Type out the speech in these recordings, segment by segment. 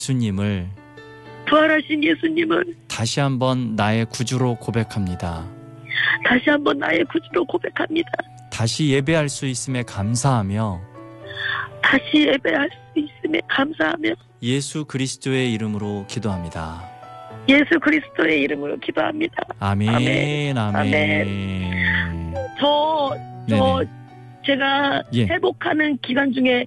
예수님을 부활하신 예수님을 다시 한번 나의 구주로 고백합니다. 다시 한번 나의 구주로 고백합니다. 다시 예배할 수 있음에 감사하며 다시 예배할 수 있음에 감사하며 예수 그리스도의 이름으로 기도합니다. 예수 그리스도의 이름으로 기도합니다. 아멘. 아멘. 제가 예. 회복하는 기간 중에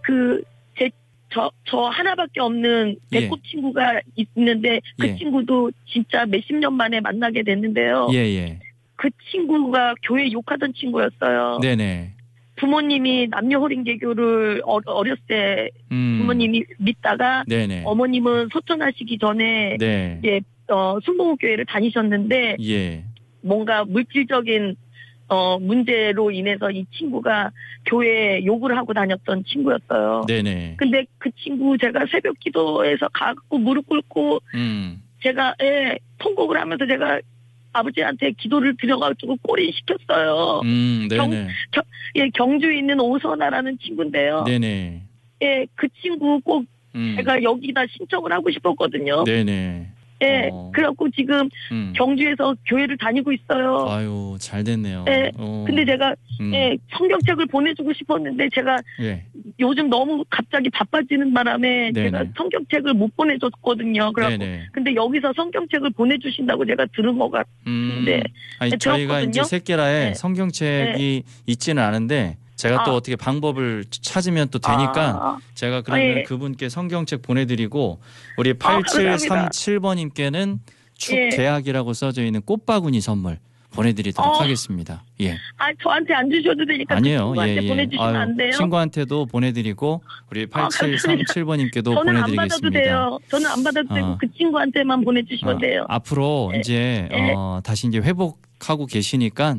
저 하나밖에 없는 배꼽 친구가 있는데 그 예. 친구도 진짜 몇십 년 만에 만나게 됐는데요. 예. 그 친구가 교회 욕하던 친구였어요. 네네. 부모님이 남녀호린개교를 어렸을 때 부모님이 믿다가 네네. 어머님은 소천하시기 전에 네. 이제 순복음교회를 다니셨는데 예. 뭔가 물질적인 문제로 인해서 이 친구가 교회에 욕을 하고 다녔던 친구였어요. 네네. 근데 그 친구 제가 새벽 기도에서 가고 무릎 꿇고 제가 통곡을 하면서 제가 아버지한테 기도를 드려가지고 꼬리시켰어요. 네네. 경주에 있는 오선아라는 친구인데요. 네네. 예, 그 친구 꼭 제가 여기다 신청을 하고 싶었거든요. 네네. 예, 그래갖고 지금 경주에서 교회를 다니고 있어요. 아유, 잘 됐네요. 예, 근데 제가 성경책을 보내주고 싶었는데 제가 요즘 너무 갑자기 바빠지는 바람에 네네. 제가 성경책을 못 보내줬거든요. 그래갖고 근데 여기서 성경책을 보내주신다고 제가 들은 것 같은데 아니, 저희가 이제 새끼라에 네. 성경책이 있지는 않은데 제가 또 어떻게 방법을 찾으면 또 되니까 제가 그러면 그분께 성경책 보내드리고 우리 8737번님께는 축계약이라고 써져 있는 꽃바구니 선물 보내드리도록 하겠습니다. 예. 저한테 안 주셔도 되니까 아니에요. 그 친구한테 보내주시면 안 돼요? 친구한테도 보내드리고 우리 8737번님께도 저는 보내드리겠습니다. 안 받아도 돼요. 저는 안 받아도 되고 그 친구한테만 보내주시면 돼요. 앞으로 이제 다시 이제 회복하고 계시니까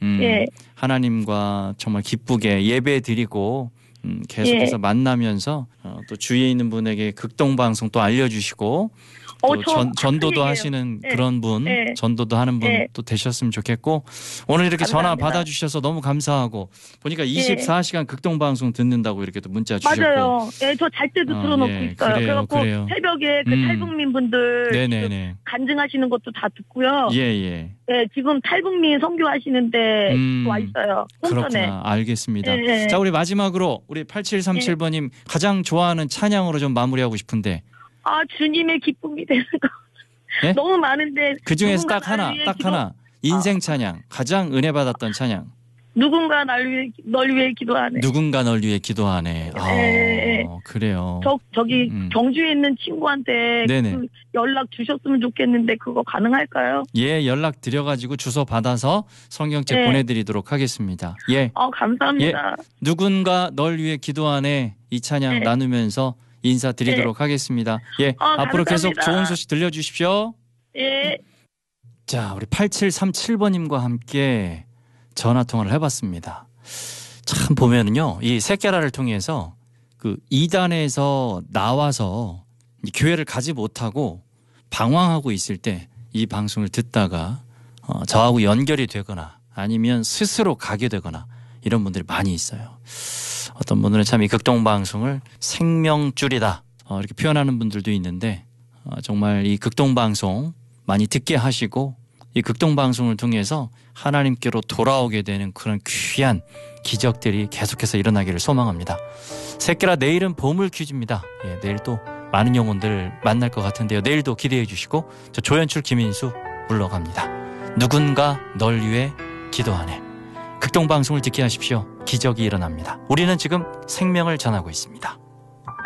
하나님과 정말 기쁘게 예배 드리고 계속해서 만나면서 또 주위에 있는 분에게 극동방송 또 알려주시고 또 전도도 하시는 그런 분, 전도도 하는 분 또 되셨으면 좋겠고 오늘 이렇게 감사합니다. 전화 받아주셔서 너무 감사하고 보니까 24시간 극동방송 듣는다고 이렇게 또 문자 주셨고 맞아요. 예, 저 잘 때도 틀어놓고 있어요. 그래갖고 그래요. 새벽에 그 탈북민 분들 네네네. 간증하시는 것도 다 듣고요. 예, 지금 탈북민 선교하시는데 와 있어요. 홍천에. 그렇구나. 알겠습니다. 자, 우리 마지막으로 우리 8737번님 가장 좋아하는 찬양으로 좀 마무리하고 싶은데 주님의 기쁨이 되는 거. 네? 너무 많은데 그중에서 딱 하나 인생 찬양 가장 은혜 받았던 찬양 누군가 널 위해 기도하네. 누군가 널 위해 기도하네. 그래요. 저기 경주에 있는 친구한테 그 연락 주셨으면 좋겠는데 그거 가능할까요? 예, 연락 드려가지고 주소 받아서 성경책 보내드리도록 하겠습니다. 예. 감사합니다. 누군가 널 위해 기도하네 이 찬양 나누면서 인사드리도록 하겠습니다. 예, 앞으로 계속 좋은 소식 들려주십시오. 예. 자, 우리 8737번님과 함께 전화통화를 해봤습니다. 참 보면은요, 이 새끼라를 통해서 그 이단에서 나와서 교회를 가지 못하고 방황하고 있을 때 이 방송을 듣다가 저하고 연결이 되거나 아니면 스스로 가게 되거나 이런 분들이 많이 있어요. 어떤 분들은 참 이 극동방송을 생명줄이다 이렇게 표현하는 분들도 있는데 정말 이 극동방송 많이 듣게 하시고 이 극동방송을 통해서 하나님께로 돌아오게 되는 그런 귀한 기적들이 계속해서 일어나기를 소망합니다. 새끼라 내일은 보물 퀴즈입니다. 예, 내일 또 많은 영혼들 만날 것 같은데요. 내일도 기대해 주시고 저 조연출 김인수 물러갑니다. 누군가 널 위해 기도하네. 극동방송을 듣게 하십시오. 기적이 일어납니다. 우리는 지금 생명을 전하고 있습니다.